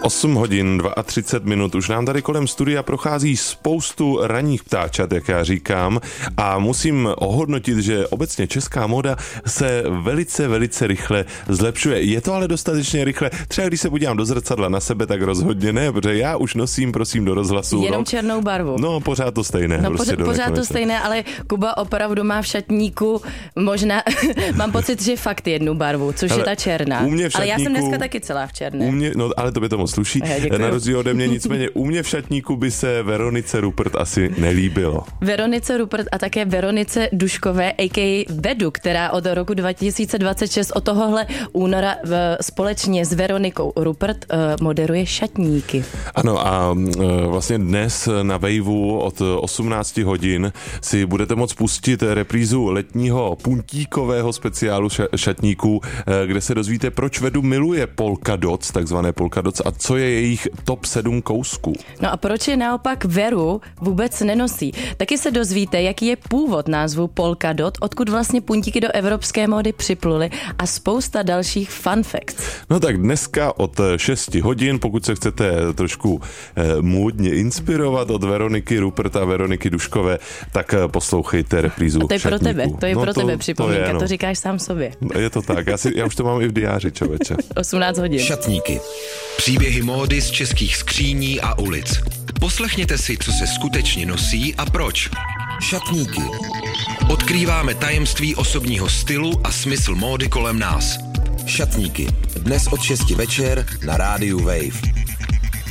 8 hodin 32 minut. Už nám tady kolem studia prochází spoustu ranních ptáčat, jak já říkám, a musím ohodnotit, že obecně česká móda se velice rychle zlepšuje. Je to ale dostatečně rychle. Třeba když se podívám do zrcadla na sebe, tak rozhodně ne, protože já už nosím, prosím, do rozhlasu jenom černou barvu. No, pořád to stejné. No, prostě pořád to stejné, ale Kuba opravdu má v šatníku možná, mám pocit, že fakt jednu barvu, což je ta černá. Ale já jsem dneska taky celá v černé. No, ale to by to moc sluší. Na rozdíl ode mě, nicméně u mě v šatníku by se Veronice Rupert asi nelíbilo. Veronice Rupert a také Veronice Duškové, a.k.a. Vedu, která od roku 2026 od tohohle února společně s Veronikou Rupert moderuje šatníky. Ano, a vlastně dnes na Waveu od 18 hodin si budete moct pustit reprízu letního puntíkového speciálu šatníků, kde se dozvíte, proč Vedu miluje polka dots, takzvané polka dots, a co je jejich top 7 kousků. No a proč je naopak Veru vůbec nenosí? Taky se dozvíte, jaký je původ názvu polka dot, odkud vlastně puntíky do evropské módy připluly a spousta dalších fun facts. No tak dneska od 6 hodin, pokud se chcete trošku módně inspirovat od Veroniky Rupert a Veroniky Duškové, tak poslouchejte reprízu šatníků. To je pro tebe, to je pro tebe připomínka, to říkáš sám sobě. Je to tak, já už to mám i v diáři, člověče. 18 hodin. Šatníky. Příběhy módy z českých skříní a ulic. Poslechněte si, co se skutečně nosí a proč. Šatníky. Odkrýváme tajemství osobního stylu a smysl módy kolem nás. Šatníky. Dnes od 6 večer na rádiu Wave.